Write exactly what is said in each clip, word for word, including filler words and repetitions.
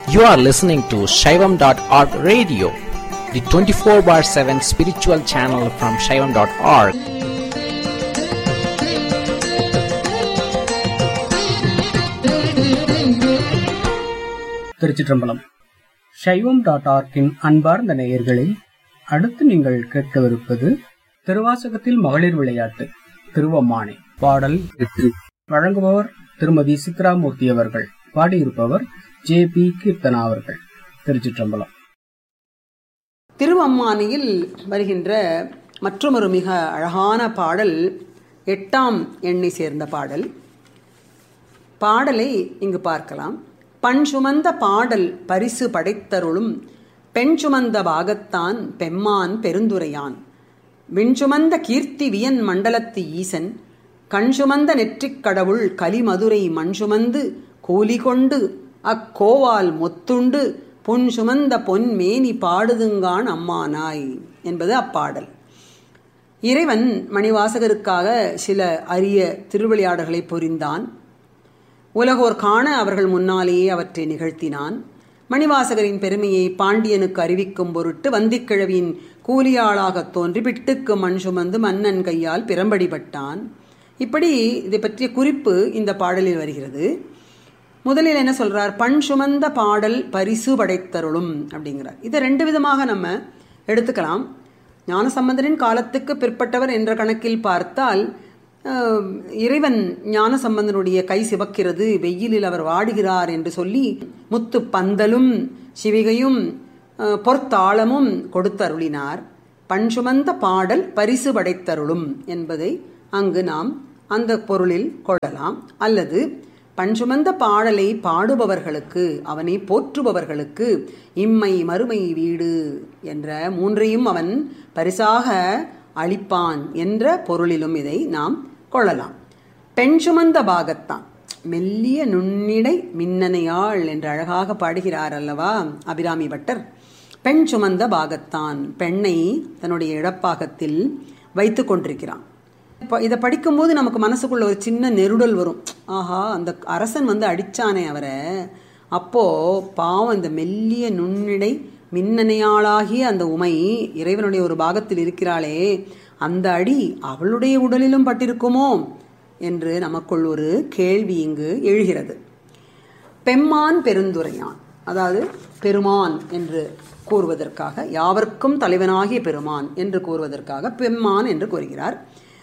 You are listening to Shaivam dot org radio, the twenty-four bar seven spiritual channel from Shaivam dot org. திருச்சிற்றம்பலம். சைவம் dot ஆர்கின் அன்பார்ந்த நேயர்களே, அடுத்து நீங்கள் கேட்கவிருப்பது திருவாசகத்தில் மகளிர் விளையாட்டு திருவம்மானை பாடல் எட்டு. வழங்குபவர் திருமதி சித்ராமூர்த்தி அவர்கள். பாடியிருப்பவர் ஜே பி கீர்த்தனா அவர்கள். திருச்சிற்றம்பலம். திருவம்மானையில் வருகின்ற மற்றொரு மிக அழகான பாடல் எட்டாம் எண்ணை சேர்ந்த பாடல். பாடலை இங்கு பார்க்கலாம். பண் சுமந்த பாடல் பரிசு படைத்தருளும் பெண் சுமந்த பாகத்தான் பெம்மான் பெருந்துரையான் விண் சுமந்த கீர்த்தி வியன் மண்டலத்து ஈசன் கண் சுமந்த நெற்றிக் கடவுள் கலிமதுரை மண் சுமந்து கூலி கொண்டு அக்கோவால் மொத்துண்டு பொன் சுமந்த பொன் மேனி பாடுதுங்கான் அம்மானாய் என்பது அப்பாடல். இறைவன் மணிவாசகருக்காக சில அரிய திருவிளையாடல்களை புரிந்தான். உலகோர் காண அவர்கள் முன்னாலேயே அவற்றை நிகழ்த்தினான். மணிவாசகரின் பெருமையை பாண்டியனுக்கு அறிவிக்கும் பொருட்டு வந்திக்கிழவியின் கூலியாளாக தோன்றி பிட்டுக்கு மண் சுமந்து மன்னன் கையால் பிரம்படிபட்டான். இப்படி இதை பற்றிய குறிப்பு இந்த பாடலில் வருகிறது. முதலில் என்ன சொல்றார்? பண் சுமந்த பாடல் பரிசு படைத்தருளும் அப்படிங்கிறார். இதை ரெண்டு விதமாக நம்ம எடுத்துக்கலாம். ஞானசம்பந்தரின் காலத்துக்கு பிற்பட்டவர் என்ற கணக்கில் பார்த்தால் இறைவன் ஞானசம்பந்தனுடைய கை சிவக்கிறது, வெயிலில் அவர் வாடுகிறார் என்று சொல்லி முத்து பந்தலும் சிவிகையும் பொற்தாளமும் கொடுத்தருளினார். பண் சுமந்த பாடல் பரிசு படைத்தருளும் என்பதை அங்கு நாம் அந்த பொருளில் கொள்ளலாம். அல்லது பண் சுமந்த பாடலை பாடுபவர்களுக்கு, அவனை போற்றுபவர்களுக்கு இம்மை மறுமை வீடு என்ற மூன்றையும் அவன் பரிசாக அளிப்பான் என்ற பொருளிலும் இதை நாம் கொள்ளலாம். பெண் சுமந்த பாகத்தான் மெல்லிய நுண்ணிடை மின்னனையாள் என்று அழகாக பாடுகிறார் அல்லவா அபிராமி பட்டர். பெண் சுமந்த பாகத்தான், பெண்ணை தன்னுடைய இடப்பாகத்தில் வைத்து கொண்டிருக்கிறான். இதை படிக்கும்போது நமக்கு மனசுக்குள்ள ஒரு சின்ன நெருடல் வரும். ஆஹா, அந்த அரசன் வந்து அடிச்சானே அவரை, அப்போ பாவம் இந்த மெல்லிய நுண்ணிடை மின்னனையாளாகிய அந்த உமை இறைவனுடைய ஒரு பாகத்தில் இருக்கிறாளே, அந்த அடி அவளுடைய உடலிலும் பட்டிருக்குமோ என்று நமக்குள் ஒரு கேள்வி இங்கு எழுகிறது. பெம்மான் பெருந்துரையான், அதாவது பெருமான் என்று கூறுவதற்காக, யாவர்க்கும் தலைவனாகிய பெருமான் என்று கூறுவதற்காக பெம்மான் என்று கூறுகிறார்.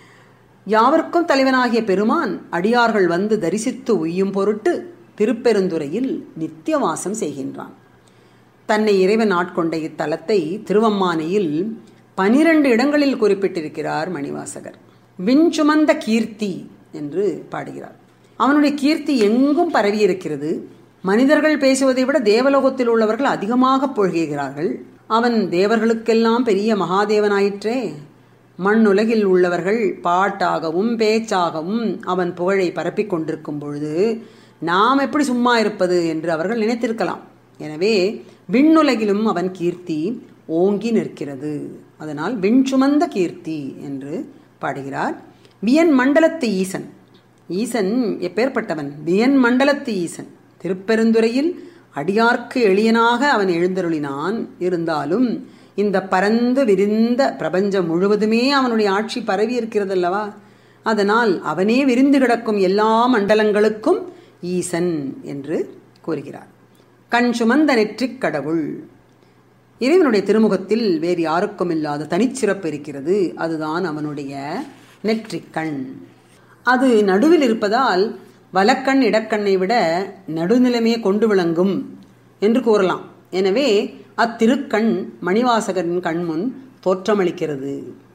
யாவர்க்கும் தலைவனாகிய பெருமான் அடியார்கள் வந்து தரிசித்து உய்யும் பொருட்டு திருப்பெருந்துறையில் நித்தியவாசம் செய்கின்றான். தன்னை இறைவன் ஆட்கொண்ட இத்தலத்தை திருவம்மானையில் பனிரெண்டு இடங்களில் குறிப்பிட்டிருக்கிறார் மணிவாசகர். விண் சுமந்த கீர்த்தி என்று பாடுகிறார். அவனுடைய கீர்த்தி எங்கும் பரவி இருக்கிறது. மனிதர்கள் பேசுவதை விட தேவலோகத்தில் உள்ளவர்கள் அதிகமாக பொழுகிறார்கள். அவன் தேவர்களுக்கெல்லாம் பெரிய மகாதேவனாயிற்றே. மண்ணுலகில் உள்ளவர்கள் பாட்டாகவும் பேச்சாகவும் அவன் புகழை பரப்பிக் கொண்டிருக்கும் பொழுது நாம் எப்படி சும்மா இருப்பது என்று அவர்கள் நினைத்திருக்கலாம். எனவே விண்ணுலகிலும் அவன் கீர்த்தி ஓங்கி நிற்கிறது. அதனால் விண் சுமந்த கீர்த்தி என்று பாடுகிறார். வியன் மண்டலத்து ஈசன், ஈசன் எப்பேற்பட்டவன்? வியன் மண்டலத்து ஈசன். திருப்பெருந்துறையில் அடியார்க்கு எளியனாக அவன் எழுந்தருளினான். இருந்தாலும் இந்த பரந்து விரிந்த பிரபஞ்சம் முழுவதுமே அவனுடைய ஆட்சி பரவி இருக்கிறது அல்லவா? அதனால் அவனே விரிந்து கிடக்கும் எல்லா மண்டலங்களுக்கும் ஈசன் என்று கூறுகிறார். கண் சுமந்த நெற்றிக் கடவுள், இறைவனுடைய திருமுகத்தில் வேறு யாருக்கும் இல்லாத தனிச்சிறப்பு இருக்கிறது. அதுதான் அவனுடைய நெற்றிக் கண். அது நடுவில் இருப்பதால் வலக்கண் இடக்கண்ணை விட நடுநிலைமையை கொண்டு விளங்கும் என்று கூறலாம். எனவே அத்திருக்கண் மணிவாசகரின் கண்முன் தோற்றமளிக்கிறது.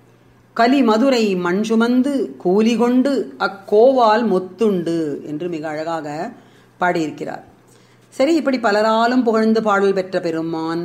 கலி மதுரை மண் சுமந்து கூலி கொண்டு அக்கோவால் மொத்துண்டு என்று மிக அழகாக பாடியிருக்கிறார். சரி, இப்படி பலராலும் புகழ்ந்து பாடல் பெற்ற பெருமான்,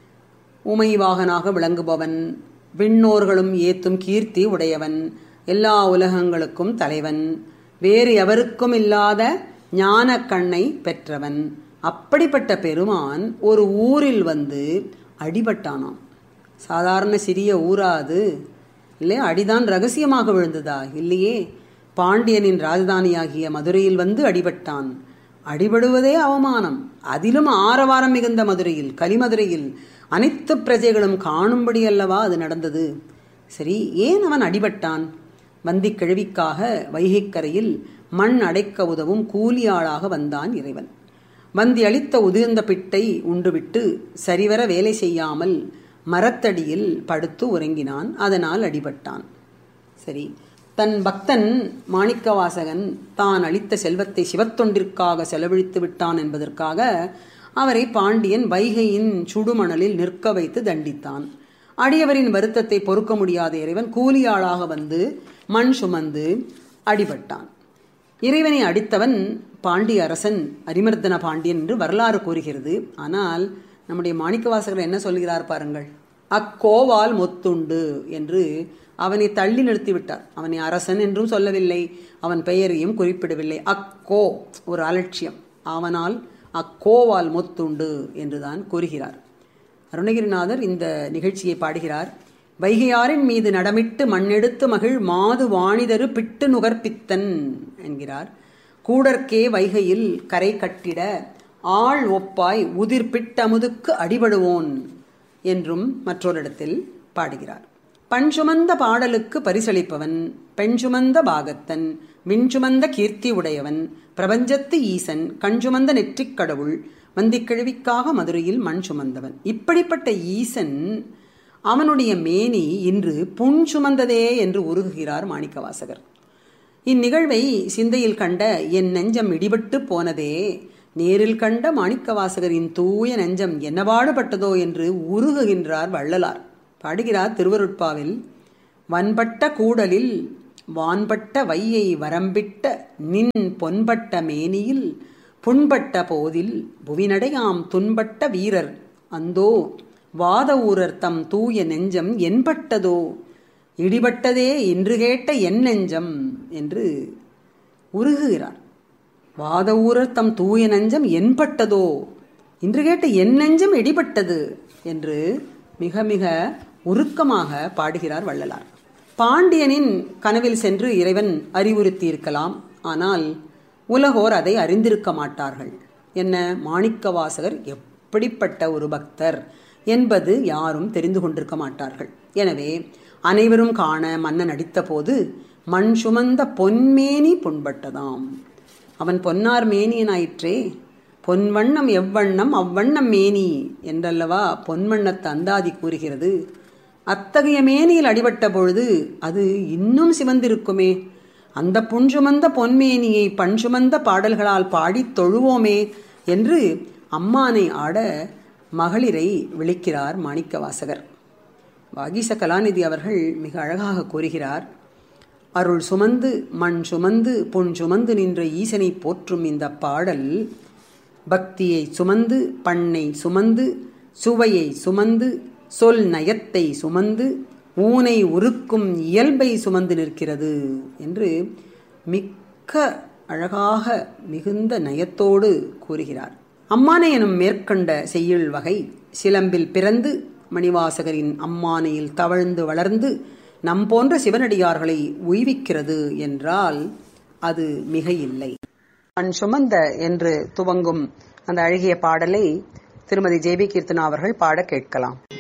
உமைவாகனாக விளங்குபவன், விண்ணோர்களும் ஏத்தும் கீர்த்தி உடையவன், எல்லா உலகங்களுக்கும் தலைவன், வேறு எவருக்கும் இல்லாத ஞான கண்ணை பெற்றவன், அப்படிப்பட்ட பெருமான் ஒரு ஊரில் வந்து அடிபட்டானாம். சாதாரண சிறிய ஊராது இல்லையா? அடிதான் ரகசியமாக விழுந்ததா? இல்லையே. பாண்டியனின் ராஜதானியாகிய மதுரையில் வந்து அடிபட்டான். அடிபடுவதே அவமானம். அதிலும் ஆரவாரம் மிகுந்த மதுரையில், கலிமதுரையில் அனைத்து பிரஜைகளும் காணும்படி அல்லவா அது நடந்தது. சரி, ஏன் அவன் அடிபட்டான்? வந்திக் கிழவிக்காக வைகைக்கரையில் மண் அடைக்க உதவும் கூலியாளாக வந்தான் இறைவன். வந்தி அளித்த உதிர்ந்த பிட்டை உண்டுவிட்டு சரிவர வேலை செய்யாமல் மரத்தடியில் படுத்து உறங்கினான். அதனால் அடிபட்டான். சரி, தன் பக்தன் மாணிக்கவாசகன் தான் அளித்த செல்வத்தை சிவத்தொண்டிற்காக செலவழித்து விட்டான் என்பதற்காக அவரை பாண்டியன் வைகையின் சுடுமணலில் நிற்க வைத்து தண்டித்தான். அடியவரின் வருத்தத்தை பொறுக்க முடியாத இறைவன் கூலியாளாக வந்து மண் சுமந்து அடிபட்டான். இறைவனை அடித்தவன் பாண்டிய அரசன் அரிமர்தன பாண்டியன் என்று வரலாறு கூறுகிறது. ஆனால் நம்முடைய மாணிக்கவாசகர் என்ன சொல்கிறார் பாருங்கள். அக்கோவால் மொத்துண்டு என்று அவனை தள்ளி நிறுத்திவிட்டார். அவனை அரசன் என்றும் சொல்லவில்லை, அவன் பெயரையும் குறிப்பிடவில்லை. அக்கோ ஒரு அலட்சியம். அவனால் அக்கோவால் மொத்துண்டு என்றுதான் கூறுகிறார். அருணகிரிநாதர் இந்த நிகழ்ச்சியை பாடுகிறார். வைகையாரின் மீது நடமிட்டு மண்ணெடுத்து மகிழ் மாது வாணிதரு பிட்டு நுகர்ப்பித்தன் என்கிறார். கூடற்கே வைகையில் கரை கட்டிட ஆள் ஒப்பாய் உதிர் பிட்டமுதுக்கு அடிபடுவோன் என்றும் மற்றொரு இடத்தில் பாடுகிறார். பண் சுமந்த பாடலுக்கு பரிசளிப்பவன், பெண் சுமந்த பாகத்தன், விண் சுமந்த கீர்த்தி உடையவன், பிரபஞ்சத்து ஈசன், கண் சுமந்த நெற்றிக் கடவுள், வந்திக்கிழவிக்காக மதுரையில் மண் சுமந்தவன். இப்படிப்பட்ட ஈசன் அவனுடைய மேனி இன்று புண் சுமந்ததே என்று உருகுகிறார் மாணிக்கவாசகர். இந்நிகழ்வை சிந்தையில் கண்ட என் நெஞ்சம் இடிபட்டு போனதே, நேரில் கண்ட மாணிக்கவாசகரின் தூய நெஞ்சம் என்னபாடுபட்டதோ என்று உருகுகின்றார் வள்ளலார். பாடுகிறார் திருவருட்பாவில். வன்பட்ட கூடலில் வான்பட்ட வையை வரம்பிட்ட நின் பொன்பட்ட மேனியில் புண்பட்ட போதில் புவிநடையாம் துன்பட்ட வீரர் அந்தோ வாத ஊரர் தம் தூய நெஞ்சம் என்பட்டதோ, இடிபட்டதே இன்று கேட்ட என் நெஞ்சம் என்று உருகுகிறார். வாத ஊரர் தம் தூய நெஞ்சம் என்பட்டதோ, இன்று கேட்ட என் நெஞ்சம் இடிபட்டது என்று மிக மிக உருக்கமாக பாடுகிறார் வள்ளலார். பாண்டியனின் கனவில் சென்று இறைவன் அறிவுறுத்தி இருக்கலாம். ஆனால் உலகோர் அதை அறிந்திருக்க மாட்டார்கள். என்ன, மாணிக்கவாசகர் எப்படிப்பட்ட ஒரு பக்தர் என்பது யாரும் தெரிந்து கொண்டிருக்க மாட்டார்கள். எனவே அனைவரும் காண மன்னன் அடித்த போது மண் சுமந்த பொன்மேனி புண்பட்டதாம். அவன் பொன்னார் மேனியனாயிற்றே. பொன்வண்ணம் எவ்வண்ணம் அவ்வண்ணம் மேனி என்றல்லவா பொன்வண்ணத்து அந்தாதி கூறுகிறது. அத்தகைய மேனியில் அடிபட்ட பொழுது அது இன்னும் சிவந்திருக்குமே. அந்த புன் சுமந்த பொன்மேனியை பண் சுமந்த பாடல்களால் பாடித் தொழுவோமே என்று அம்மானை ஆட மகளிரை விழிக்கிறார் மாணிக்கவாசகர். வாகீச கலாநிதி அவர்கள் மிக அழகாக கூறுகிறார். அருள் சுமந்து மண் சுமந்து பொன் சுமந்து நின்ற ஈசனை போற்றும் இந்த பாடல் பக்தியை சுமந்து, பண்ணை சுமந்து, சுவையை சுமந்து, சொல் நயத்தை சுமந்து, ஊனை உருக்கும் இயல்பை சுமந்து நிற்கிறது என்று மிக்க அழகாக மிகுந்த நயத்தோடு கூறுகிறார். அம்மானை எனும் மேற்கண்ட செய்யுள் வகை சிலம்பில் பிறந்து மணிவாசகரின் அம்மானையில் தவழ்ந்து வளர்ந்து நம் போன்ற சிவனடியார்களை உய்விக்கிறது என்றால் அது மிக இல்லை. மண் சுமந்த என்று துவங்கும் அந்த அழகிய பாடலை திருமதி ஜே பி கீர்த்தனா அவர்கள் பாட கேட்கலாம்.